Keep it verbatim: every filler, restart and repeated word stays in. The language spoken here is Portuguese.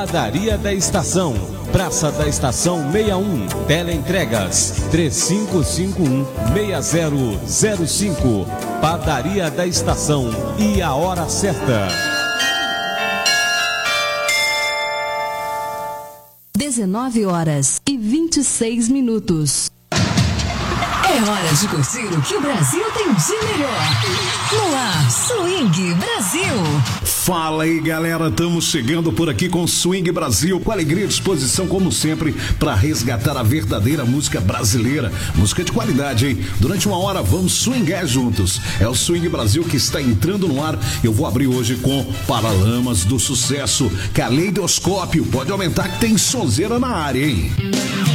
Padaria da Estação, Praça da Estação sessenta e um, Teleentregas três cinco cinco um, seis zero zero cinco. Padaria da Estação e a hora certa. dezenove horas e vinte e seis minutos. É hora de curtir o que o Brasil tem de melhor. No ar, Swing Brasil. Fala aí, galera, estamos chegando por aqui com Swing Brasil, com alegria e disposição, como sempre, para resgatar a verdadeira música brasileira, música de qualidade, hein? Durante uma hora vamos swingar juntos. É o Swing Brasil que está entrando no ar. Eu vou abrir hoje com Paralamas do Sucesso, Caleidoscópio. Pode aumentar que tem sonzeira na área, hein?